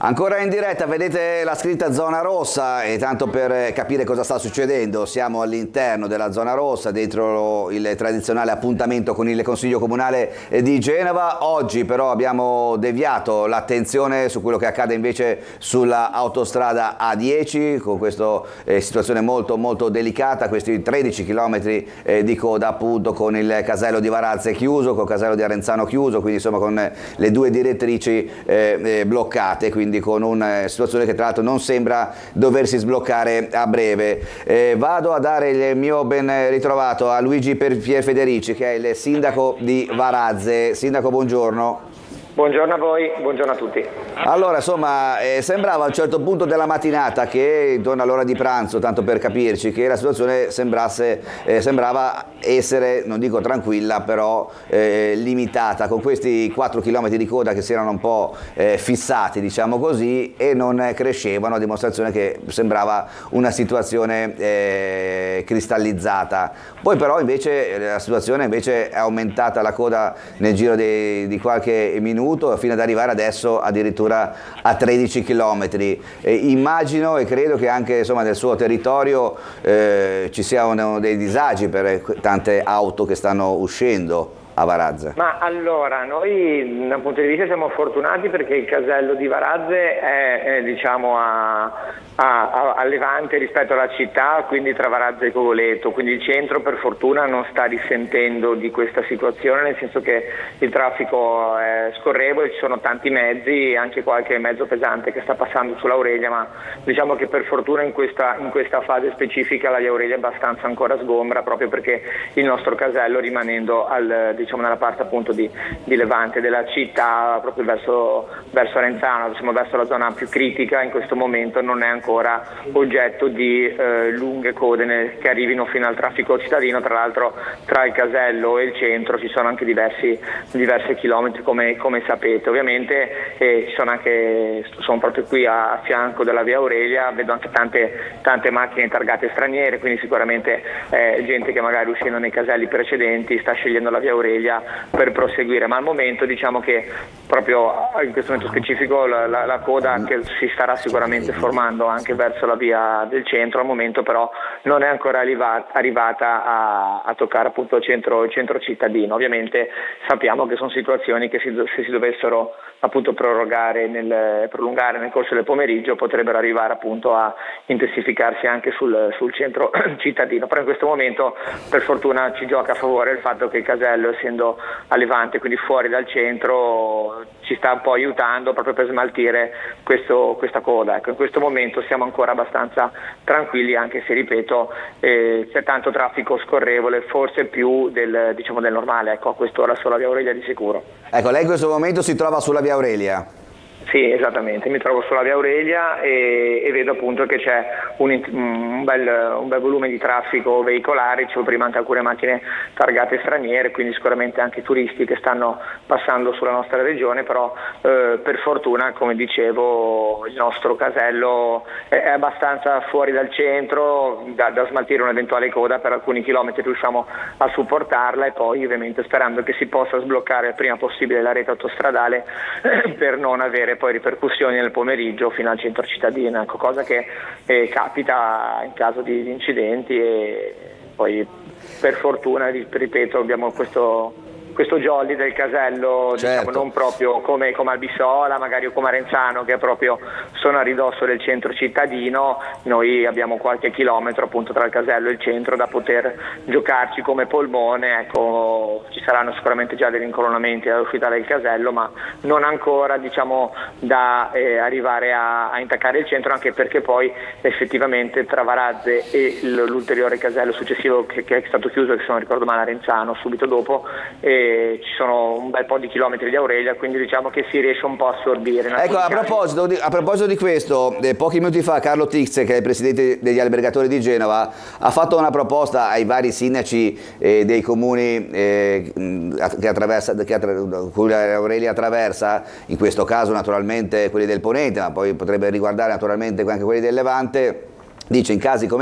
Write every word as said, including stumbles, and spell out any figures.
Ancora in diretta, vedete la scritta zona rossa e tanto per capire cosa sta succedendo, siamo all'interno della zona rossa, dentro il tradizionale appuntamento con il Consiglio Comunale di Genova. Oggi però abbiamo deviato l'attenzione su quello che accade invece sulla autostrada A dieci, con questa eh, situazione molto molto delicata, questi tredici chilometri eh, di coda appunto con il casello di Varazze chiuso, con il casello di Arenzano chiuso, quindi insomma con eh, le due direttrici eh, eh, bloccate, quindi con una situazione che tra l'altro non sembra doversi sbloccare a breve. Eh, vado a dare il mio ben ritrovato a Luigi Pierfederici, che è il sindaco di Varazze. Sindaco, buongiorno. Buongiorno a voi, buongiorno a tutti. Allora, insomma, eh, sembrava a un certo punto della mattinata, che intorno all'ora di pranzo, tanto per capirci, che la situazione sembrasse, eh, sembrava essere, non dico tranquilla, però eh, limitata, con questi quattro chilometri di coda che si erano un po' eh, fissati, diciamo così, e non crescevano, a dimostrazione che sembrava una situazione eh, cristallizzata. Poi però invece la situazione invece è aumentata, la coda nel giro di, di qualche minuto, fino ad arrivare adesso addirittura a tredici chilometri. Eh, immagino e credo che anche insomma, nel suo territorio eh, ci siano dei disagi per tante auto che stanno uscendo a Varazze. Ma allora, noi da un punto di vista siamo fortunati perché il casello di Varazze è, è diciamo a, a, a, a levante rispetto alla città, quindi tra Varazze e Cogoleto, quindi il centro per fortuna non sta risentendo di questa situazione, nel senso che il traffico è scorrevole, ci sono tanti mezzi, anche qualche mezzo pesante che sta passando sull'Aurelia, ma diciamo che per fortuna in questa, in questa fase specifica la via Aurelia è abbastanza ancora sgombra, proprio perché il nostro casello, rimanendo al diciamo nella parte appunto di, di levante della città, proprio verso, verso Arenzano, diciamo verso la zona più critica, in questo momento non è ancora oggetto di eh, lunghe code nel, che arrivino fino al traffico cittadino. Tra l'altro tra il casello e il centro ci sono anche diversi, diversi chilometri come, come sapete. Ovviamente eh, ci sono anche, sono proprio qui a, a fianco della via Aurelia, vedo anche tante, tante macchine targate straniere, quindi sicuramente eh, gente che magari uscendo nei caselli precedenti sta scegliendo la via Aurelia per proseguire, ma al momento diciamo che proprio in questo momento specifico la, la, la coda che si starà sicuramente formando anche verso la via del centro, al momento però non è ancora arrivata, arrivata a, a toccare appunto il centro, il centro cittadino. Ovviamente sappiamo che sono situazioni che si, se si dovessero appunto prorogare nel, prolungare nel corso del pomeriggio potrebbero arrivare appunto a intensificarsi anche sul, sul centro cittadino, però in questo momento per fortuna ci gioca a favore il fatto che il casello, essendo a levante, quindi fuori dal centro, ci sta un po' aiutando proprio per smaltire questo, questa coda. Ecco, in questo momento siamo ancora abbastanza tranquilli, anche se ripeto eh, c'è tanto traffico scorrevole, forse più del, diciamo, del normale, ecco, a quest'ora sulla via Aurelia di sicuro. Ecco, lei in questo momento si trova sulla via Aurelia? Sì, esattamente, mi trovo sulla via Aurelia e, e vedo appunto che c'è un, un, bel, un bel volume di traffico veicolare, dicevo prima anche alcune macchine targate straniere, quindi sicuramente anche turisti che stanno passando sulla nostra regione, però eh, per fortuna, come dicevo, il nostro casello è, è abbastanza fuori dal centro, da, da smaltire un'eventuale coda, per alcuni chilometri riusciamo a supportarla e poi ovviamente sperando che si possa sbloccare il prima possibile la rete autostradale per non avere poi ripercussioni nel pomeriggio fino al centro cittadino, ecco, cosa che eh, capita in caso di, di incidenti e poi per fortuna, ripeto, abbiamo questo questo jolly del casello, certo, diciamo, non proprio come, come Albissola magari o come Arenzano, che proprio sono a ridosso del centro cittadino. Noi abbiamo qualche chilometro appunto tra il casello e il centro da poter giocarci come polmone, ecco, ci saranno sicuramente già degli incolonnamenti all'uscita del casello, ma non ancora diciamo da eh, arrivare a, a intaccare il centro, anche perché poi effettivamente tra Varazze e l'ulteriore casello successivo che, che è stato chiuso, che se non ricordo male Arenzano, subito dopo, eh, ci sono un bel po' di chilometri di Aurelia, quindi diciamo che si riesce un po' a assorbire. Ecco, a proposito, di, a proposito di questo, eh, pochi minuti fa Carlo Tix, che è il presidente degli albergatori di Genova, ha fatto una proposta ai vari sindaci eh, dei comuni eh, che attraversa, che attra, cui Aurelia attraversa, in questo caso naturalmente quelli del Ponente, ma poi potrebbe riguardare naturalmente anche quelli del Levante. Dice: in casi come